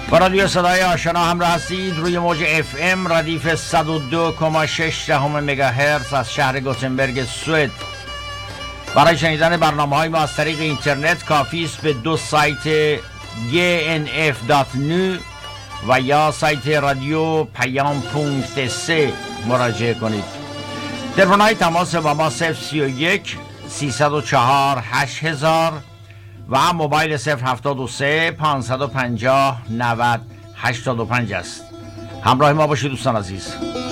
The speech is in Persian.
با رادیو صدای آشنا همراه هستید. روی موج FM ردیف 102.6 مگاهرتز از شهر گوتنبرگ سوئد. برای شنیدن برنامه‌های ما از طریق اینترنت کافی است به دو سایت gnf.nu و یا سایت رادیو پیام.3 مراجعه کنید. تلفن‌های تماس با ما 031 304 8000 و موبایل 073 550 90 85 است. همراه ما باشید دوستان عزیز.